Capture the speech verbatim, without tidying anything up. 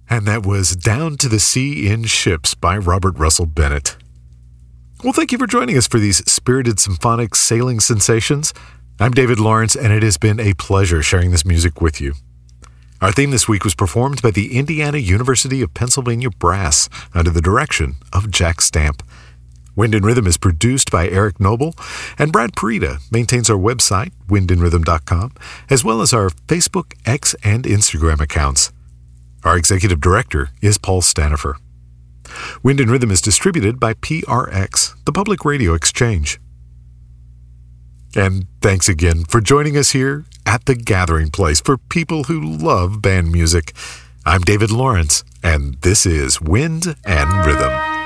And that was Down to the Sea in Ships by Robert Russell Bennett. Well, thank you for joining us for these spirited symphonic sailing sensations. I'm David Lawrence, and it has been a pleasure sharing this music with you. Our theme this week was performed by the Indiana University of Pennsylvania Brass under the direction of Jack Stamp. Wind and Rhythm is produced by Eric Noble, and Brad Parita maintains our website, wind and rhythm dot com, as well as our Facebook, X, and Instagram accounts. Our executive director is Paul Stanifer. Wind and Rhythm is distributed by P R X, the Public Radio Exchange. And thanks again for joining us here at the gathering place for people who love band music. I'm David Lawrence, and this is Wind and Rhythm.